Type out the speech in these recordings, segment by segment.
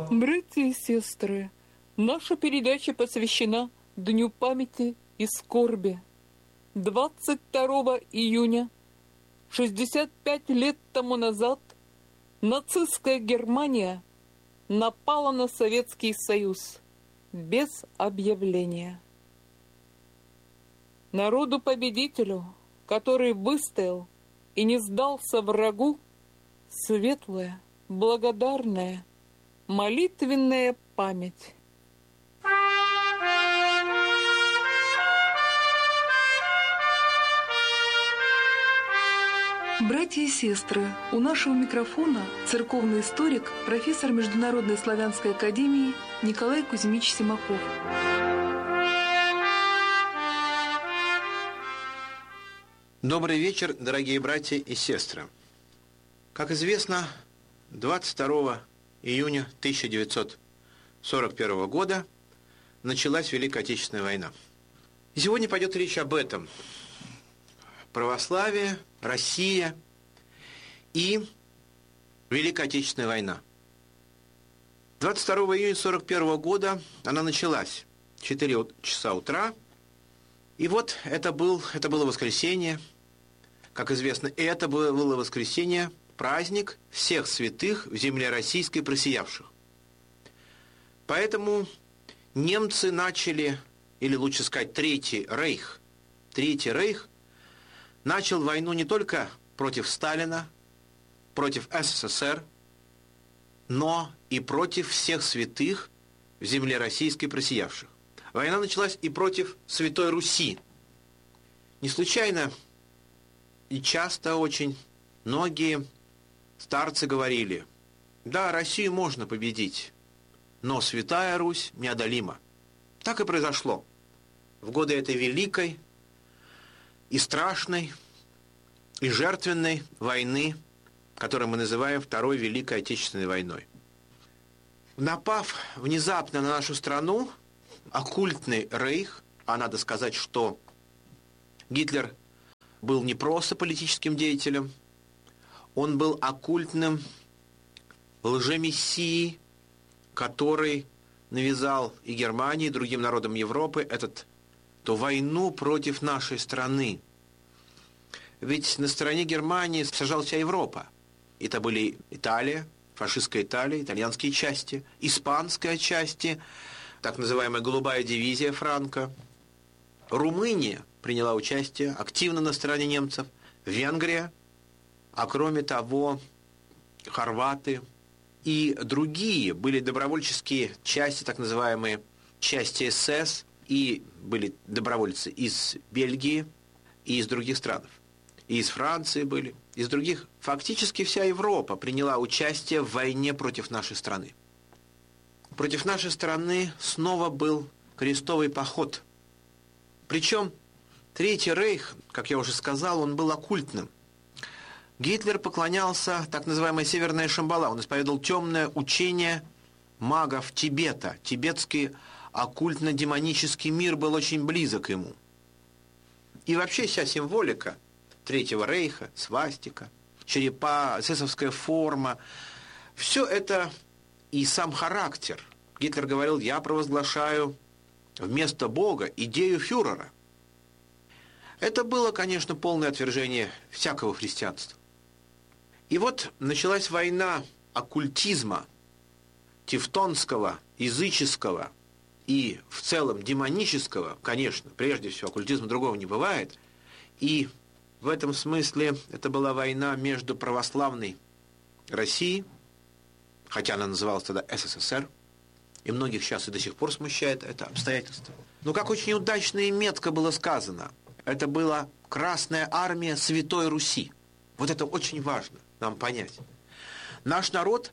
Братья и сестры, наша передача посвящена Дню памяти и скорби. 22 июня, 65 лет тому назад, нацистская Германия напала на Советский Союз без объявления. Народу-победителю, который выстоял и не сдался врагу, светлая, благодарная, молитвенная память. Братья и сестры, у нашего микрофона церковный историк, профессор Международной славянской академии Николай Кузьмич Симаков. Добрый вечер, дорогие братья и сестры. Как известно, 22 июня 1941 года началась Великая Отечественная война. И сегодня пойдет речь об этом. Православие, Россия и Великая Отечественная война. 22 июня 1941 года она началась. 4 часа утра. И вот это было воскресенье. Как известно, это было воскресенье, праздник всех святых в земле российской просиявших. Поэтому немцы начали, или лучше сказать, Третий Рейх начал войну не только против Сталина, против СССР, но и против всех святых в земле российской просиявших. Война началась и против Святой Руси. Не случайно и часто очень многие старцы говорили: да, Россию можно победить, но Святая Русь неодолима. Так и произошло. В годы этой великой и страшной, и жертвенной войны, которую мы называем Второй Великой Отечественной войной. Напав внезапно на нашу страну, оккультный рейх, а надо сказать, что Гитлер был не просто политическим деятелем, он был оккультным лжемессией, который навязал и Германии, и другим народам Европы эту войну против нашей страны. Ведь на стороне Германии сражалась вся Европа. Это были Италия, фашистская Италия, итальянские части, испанская части, так называемая «голубая дивизия» Франко. Румыния приняла участие активно на стороне немцев, Венгрия, а кроме того, хорваты и другие были добровольческие части, так называемые части СС, и были добровольцы из Бельгии и из других стран. И из Франции были, из других. Фактически вся Европа приняла участие в войне против нашей страны. Против нашей страны снова был крестовый поход. Причем Третий Рейх, как я уже сказал, он был оккультным. Гитлер поклонялся так называемой Северной Шамбала. Он исповедовал темное учение магов Тибета. Тибетский оккультно-демонический мир был очень близок ему. И вообще вся символика Третьего Рейха, свастика, черепа, эсэсовская форма, все это и сам характер. Гитлер говорил: я провозглашаю вместо Бога идею фюрера. Это было, конечно, полное отвержение всякого христианства. И вот началась война оккультизма, тевтонского, языческого и в целом демонического, конечно, прежде всего, оккультизма другого не бывает. И в этом смысле это была война между православной Россией, хотя она называлась тогда СССР, и многих сейчас и до сих пор смущает это обстоятельство. Но как очень удачно и метко было сказано, это была Красная Армия Святой Руси. Вот это очень важно нам понять. Наш народ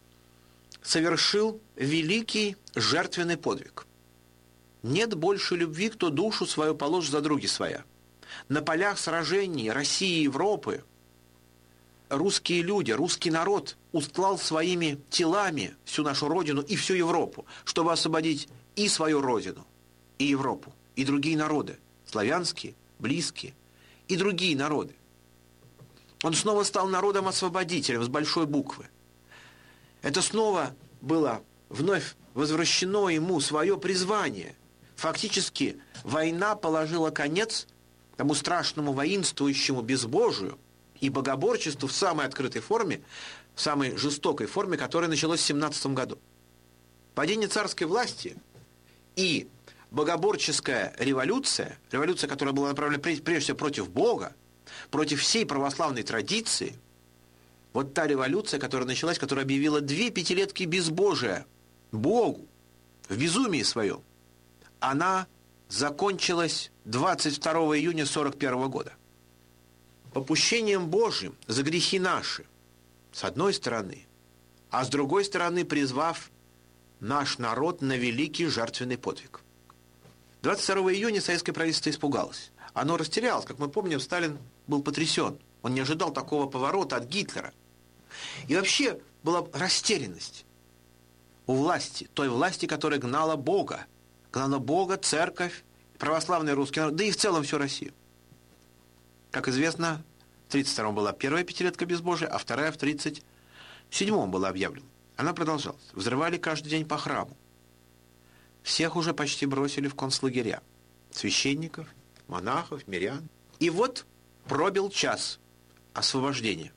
совершил великий жертвенный подвиг. Нет больше любви, кто душу свою положит за други своя. На полях сражений России и Европы русские люди, русский народ устлал своими телами всю нашу родину и всю Европу, чтобы освободить и свою родину, и Европу, и другие народы, славянские, близкие, и другие народы. Он снова стал народом-освободителем с большой буквы. Это снова было вновь возвращено ему свое призвание. Фактически война положила конец тому страшному воинствующему безбожию и богоборчеству в самой открытой форме, в самой жестокой форме, которая началась в 17 году. Падение царской власти и богоборческая революция, которая была направлена прежде всего против Бога, против всей православной традиции, вот та революция, которая началась, которая объявила 2 пятилетки безбожия Богу в безумии своем, она закончилась 22 июня 1941 года. Попущением Божьим за грехи наши, с одной стороны, а с другой стороны призвав наш народ на великий жертвенный подвиг. 22 июня советское правительство испугалось. Оно растерялось. Как мы помним, Сталин был потрясен. Он не ожидал такого поворота от Гитлера. И вообще была растерянность у власти, той власти, которая гнала Бога. Гнала Бога, церковь, православный русский народ, да и в целом всю Россию. Как известно, в 1932-м была первая пятилетка безбожия, а вторая в 1937-м была объявлена. Она продолжалась. Взрывали каждый день по храму. Всех уже почти бросили в концлагеря. Священников, монахов, мирян. И вот пробил час освобождения.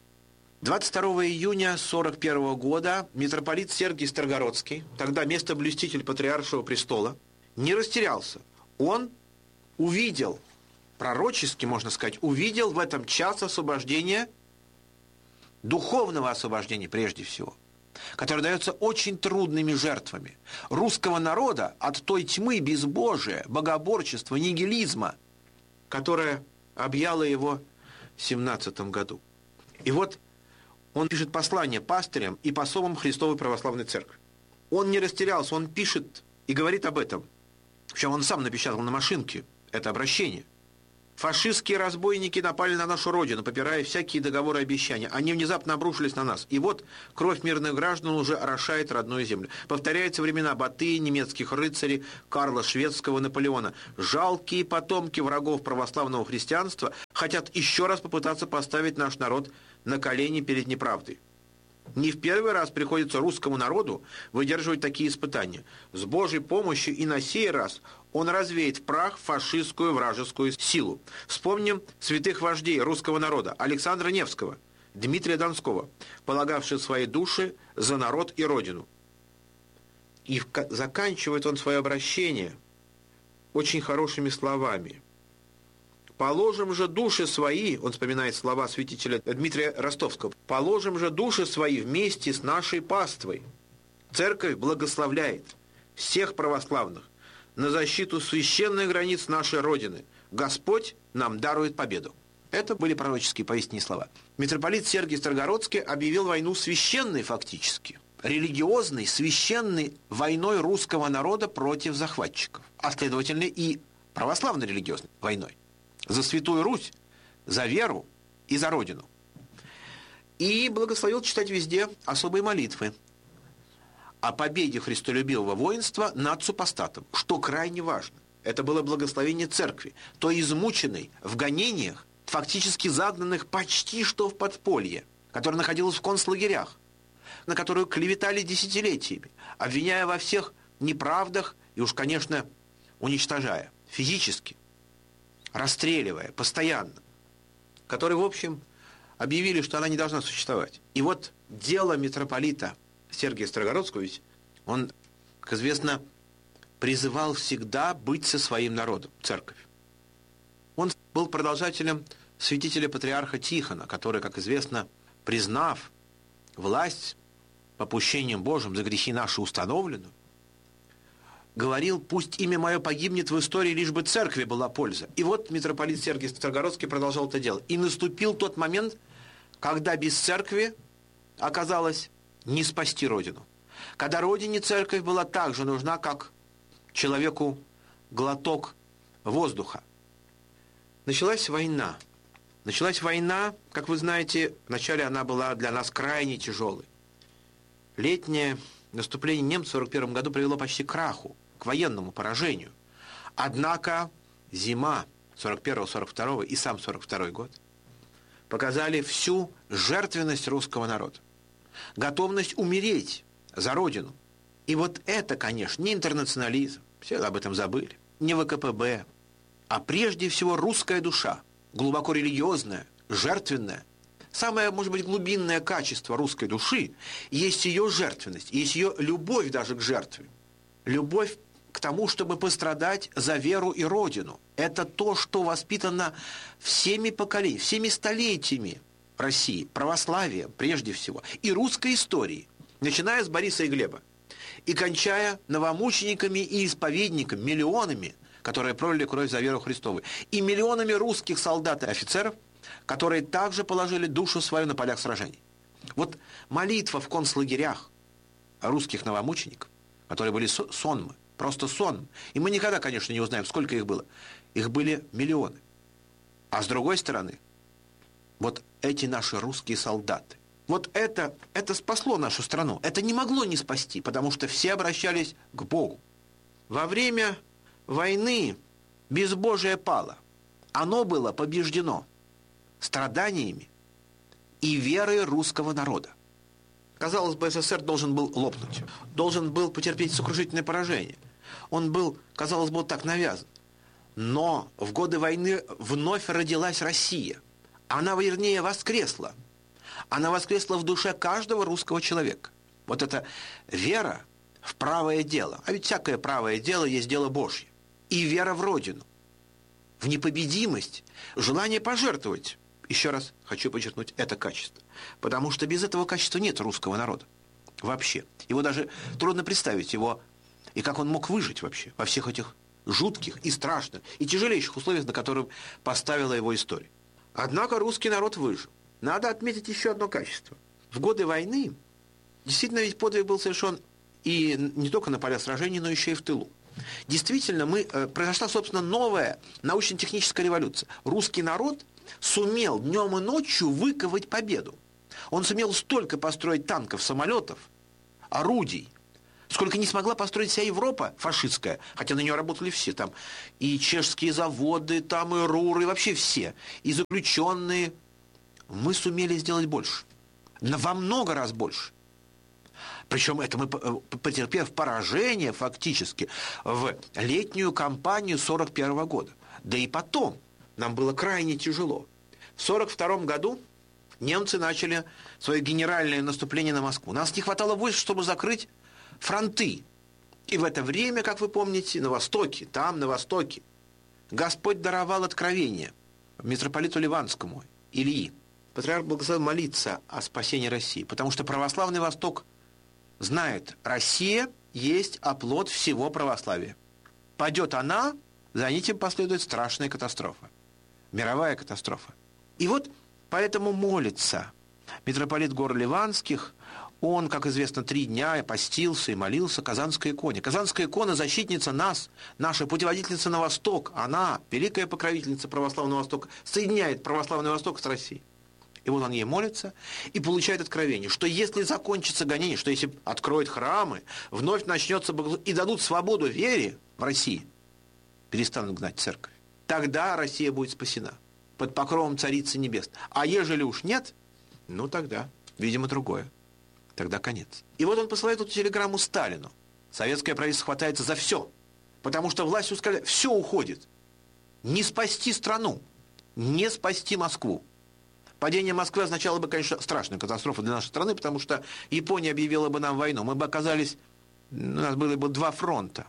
22 июня 1941 года митрополит Сергий Строгородский, тогда местоблюститель Патриаршего престола, не растерялся. Он увидел, пророчески, можно сказать, увидел в этом час освобождения, духовного освобождения прежде всего, которое дается очень трудными жертвами русского народа от той тьмы безбожия, богоборчества, нигилизма, которая объяла его в 17 году. И вот он пишет послание пастырям и пособам Христовой Православной Церкви. Он не растерялся, он пишет и говорит об этом. Причем он сам напечатал на машинке это обращение. Фашистские разбойники напали на нашу родину, попирая всякие договоры и обещания. Они внезапно обрушились на нас. И вот кровь мирных граждан уже орошает родную землю. Повторяются времена Батыя, немецких рыцарей, Карла Шведского, Наполеона. Жалкие потомки врагов православного христианства хотят еще раз попытаться поставить наш народ на колени перед неправдой. Не в первый раз приходится русскому народу выдерживать такие испытания. С Божьей помощью и на сей раз он развеет в прах фашистскую вражескую силу. Вспомним святых вождей русского народа Александра Невского, Дмитрия Донского, полагавших свои души за народ и родину. И заканчивает он свое обращение очень хорошими словами. «Положим же души свои», он вспоминает слова святителя Дмитрия Ростовского, «положим же души свои вместе с нашей паствой. Церковь благословляет всех православных на защиту священных границ нашей Родины. Господь нам дарует победу». Это были пророческие поистине слова. Митрополит Сергий Строгородский объявил войну священной фактически, религиозной, священной войной русского народа против захватчиков, а следовательно и православно-религиозной войной. За Святую Русь, за веру и за Родину. И благословил читать везде особые молитвы о победе христолюбивого воинства над супостатом, что крайне важно. Это было благословение церкви, той измученной в гонениях, фактически загнанных почти что в подполье, которая находилась в концлагерях, на которую клеветали десятилетиями, обвиняя во всех неправдах и уж, конечно, уничтожая физически, расстреливая постоянно, которые, в общем, объявили, что она не должна существовать. И вот дело митрополита Сергия Строгородского, ведь он, как известно, призывал всегда быть со своим народом, церковь. Он был продолжателем святителя патриарха Тихона, который, как известно, признав власть попущением Божьим за грехи наши установленную, говорил: пусть имя мое погибнет в истории, лишь бы церкви была польза. И вот митрополит Сергий Строгородский продолжал это дело. И наступил тот момент, когда без церкви оказалось не спасти Родину. Когда Родине церковь была так же нужна, как человеку глоток воздуха. Началась война. Началась война, как вы знаете, вначале она была для нас крайне тяжелой. Летнее наступление немцев в 1941 году привело почти к краху, к военному поражению. Однако зима 1941-1942 и сам 1942 год показали всю жертвенность русского народа, готовность умереть за Родину, И вот это, конечно, не интернационализм, все об этом забыли, не ВКПБ, а прежде всего русская душа, глубоко религиозная, жертвенная. Самое, может быть, глубинное качество русской души есть ее жертвенность, есть ее любовь даже к жертве. Любовь к тому, чтобы пострадать за веру и Родину. Это то, что воспитано всеми поколениями, всеми столетиями России, православием прежде всего, и русской историей, начиная с Бориса и Глеба, и кончая новомучениками и исповедниками, миллионами, которые пролили кровь за веру Христову, и миллионами русских солдат и офицеров, которые также положили душу свою на полях сражений. Вот молитва в концлагерях русских новомучеников, которые были сонмы, просто сонмы. И мы никогда, конечно, не узнаем, сколько их было. Их были миллионы. А с другой стороны, вот эти наши русские солдаты, вот это спасло нашу страну. Это не могло не спасти, потому что все обращались к Богу. Во время войны безбожие пало. Оно было побеждено страданиями и верой русского народа. Казалось бы, СССР должен был лопнуть, должен был потерпеть сокрушительное поражение. Он был, казалось бы, вот так навязан. Но в годы войны вновь родилась Россия. Она, вернее, воскресла. Она воскресла в душе каждого русского человека. Вот эта вера в правое дело. А ведь всякое правое дело есть дело Божье. И вера в Родину. В непобедимость, желание пожертвовать. Еще раз хочу подчеркнуть это качество. Потому что без этого качества нет русского народа. Вообще. Его даже трудно представить, его, и как он мог выжить вообще во всех этих жутких и страшных, и тяжелейших условиях, на которые поставила его история. Однако русский народ выжил. Надо отметить еще одно качество. В годы войны действительно ведь подвиг был совершен и не только на полях сражений, но еще и в тылу. Действительно, произошла, собственно, новая научно-техническая революция. Русский народ сумел днем и ночью выковать победу. Он сумел столько построить танков, самолетов, орудий, сколько не смогла построить вся Европа фашистская, хотя на нее работали все, там и чешские заводы, там и РУР, и вообще все, и заключенные. Мы сумели сделать больше, во много раз больше. Причем это мы, потерпев поражение фактически в летнюю кампанию 1941 года. Да и потом нам было крайне тяжело. В 1942 году немцы начали свое генеральное наступление на Москву. Нас не хватало войск, чтобы закрыть фронты. И в это время, как вы помните, на Востоке, там, на Востоке, Господь даровал откровение митрополиту Ливанскому, Ильи. Патриарх благословил молиться о спасении России, потому что православный Восток знает, Россия есть оплот всего православия. Падет она, за ним последует страшная катастрофа, мировая катастрофа. И вот поэтому молится митрополит гор Ливанских. Он, как известно, 3 дня постился и молился Казанской иконе. Казанская икона – защитница нас, наша путеводительница на Восток. Она, великая покровительница православного Востока, соединяет православный Восток с Россией. И вот он ей молится и получает откровение, что если закончится гонение, что если откроют храмы, вновь начнется и дадут свободу вере в России, перестанут гнать церковь, тогда Россия будет спасена под покровом Царицы Небесной. А ежели уж нет, ну тогда, видимо, другое. Тогда конец. И вот он посылает эту телеграмму Сталину. Советское правительство хватается за все, потому что власть ускользает, все уходит. Не спасти страну, не спасти Москву. Падение Москвы означало бы, конечно, страшную катастрофу для нашей страны, потому что Япония объявила бы нам войну. Мы бы оказались, у нас было бы 2 фронта.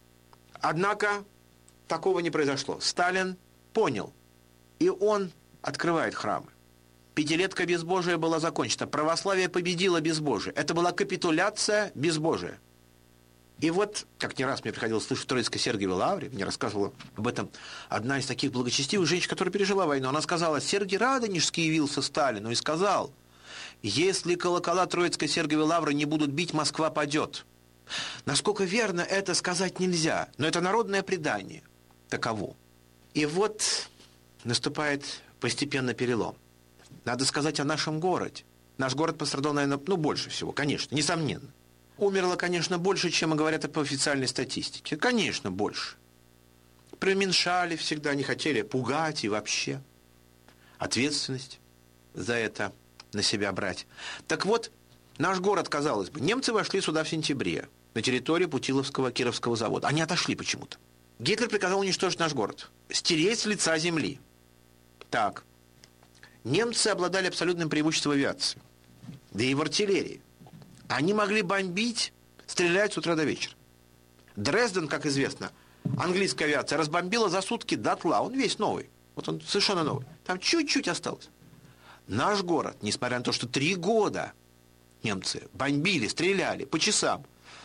Однако такого не произошло. Сталин понял, и он открывает храмы. Пятилетка безбожия была закончена. Православие победило безбожие. Это была капитуляция безбожия. И вот, как не раз мне приходилось слышать в Троицкой Сергиевой лавре, мне рассказывала об этом одна из таких благочестивых женщин, которая пережила войну. Она сказала, Сергий Радонежский явился Сталину и сказал, если колокола Троицкой Сергиевой лавры не будут бить, Москва падет. Насколько верно это сказать нельзя, но это народное предание. Таково. И вот наступает постепенно перелом. Надо сказать о нашем городе. Наш город пострадал, наверное, больше всего, конечно, несомненно. Умерло, конечно, больше, чем говорят по официальной статистике. Конечно, больше. Преуменьшали всегда, не хотели пугать и вообще. Ответственность за это на себя брать. Так вот, Наш город, казалось бы, немцы вошли сюда в сентябре, на территорию Путиловского Кировского завода. Они отошли почему-то. Гитлер приказал уничтожить наш город, стереть с лица земли. Так, немцы обладали абсолютным преимуществом в авиации, да и в артиллерии. Они могли бомбить, стрелять с утра до вечера. Дрезден, как известно, английская авиация разбомбила за сутки дотла. Он весь новый. Вот он совершенно новый. Там чуть-чуть осталось. Наш город, несмотря на то, что 3 года немцы бомбили, стреляли по часам,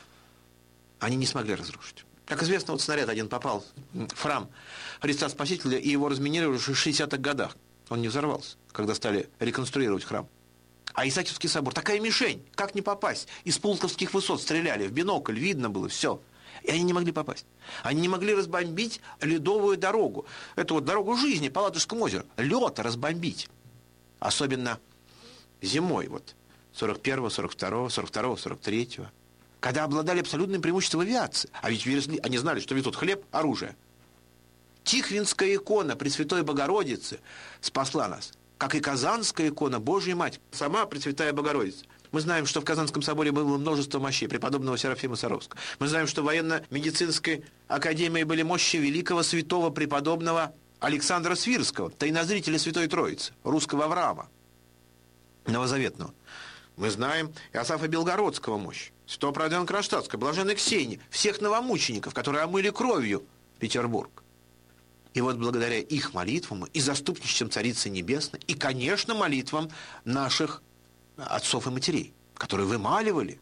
они не смогли разрушить. Как известно, вот снаряд один попал в храм Христа Спасителя, и его разминировали уже в 60-х годах. Он не взорвался, когда стали реконструировать храм. А Исаакиевский собор, такая мишень, как не попасть? Из Пулковских высот стреляли, в бинокль видно было, все. И они не могли попасть. Они не могли разбомбить ледовую дорогу. Эту вот дорогу жизни по Ладожскому озеру. Лед разбомбить. Особенно зимой, вот, 41-го, 42-го, 42-го, 43-го. Когда обладали абсолютным преимуществом авиации. А ведь везли, они знали, что везут хлеб, оружие. Тихвинская икона Пресвятой Богородицы спасла нас. Как и Казанская икона Божьей Матери. Сама Пресвятая Богородица. Мы знаем, что в Казанском соборе было множество мощей преподобного Серафима Саровского. Мы знаем, что в военно-медицинской академии были мощи великого святого преподобного Александра Свирского, тайнозрителя Святой Троицы, русского Авраама, новозаветного. Мы знаем Иосафа Белгородского мощь, святого праведного Кронштадтского, блаженной Ксении, всех новомучеников, которые омыли кровью Петербург. И вот благодаря их молитвам и заступничествам Царицы Небесной, и, конечно, молитвам наших отцов и матерей, которые вымаливали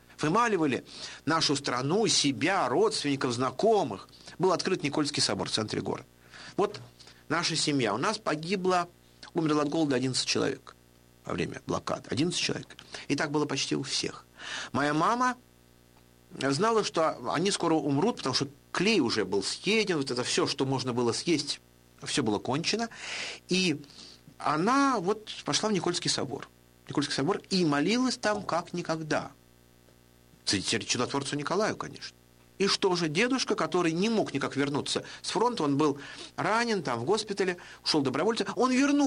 нашу страну, себя, родственников, знакомых. Был открыт Никольский собор в центре города. Вот наша семья. У нас умерло от голода 11 человек во время блокады. 11 человек. И так было почти у всех. Моя мама знала, что они скоро умрут, потому что клей уже был съеден, вот это все, что можно было съесть, все было кончено. И она вот пошла в Никольский собор. И молилась там как никогда. Чудотворцу Николаю, конечно. И что же, дедушка, который не мог никак вернуться с фронта, он был ранен там в госпитале, ушел добровольцем, он вернулся.